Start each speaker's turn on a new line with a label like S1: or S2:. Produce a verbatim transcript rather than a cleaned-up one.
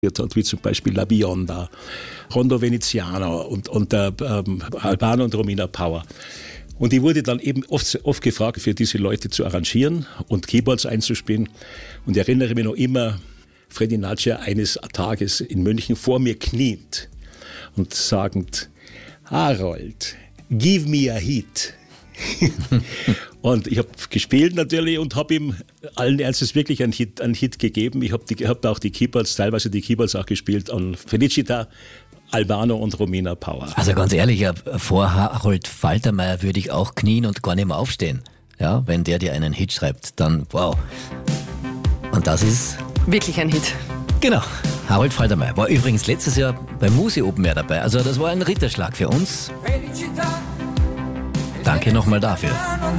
S1: hat, wie zum Beispiel La Bionda, Rondo Veneziano und, und der ähm, Albano und Romina Power. Und ich wurde dann eben oft, oft gefragt, für diese Leute zu arrangieren und Keyboards einzuspielen. Und ich erinnere mich noch immer, Freddie Natscher eines Tages in München vor mir kniend und sagend, Harold, give me a hit. Und ich habe gespielt natürlich und habe ihm allen Ernstes wirklich einen Hit, einen Hit gegeben. Ich habe hab auch die Keyboards, teilweise die Keyboards auch gespielt an Felicita, Albano und Romina Power.
S2: Also ganz ehrlich, vor Harold Faltermeier würde ich auch knien und gar nicht mehr aufstehen. Ja, wenn der dir einen Hit schreibt, dann wow. Und das ist...
S3: wirklich ein Hit.
S2: Genau. Harold Faltermeier war übrigens letztes Jahr beim Musi Open Air dabei. Also das war ein Ritterschlag für uns. Danke nochmal dafür.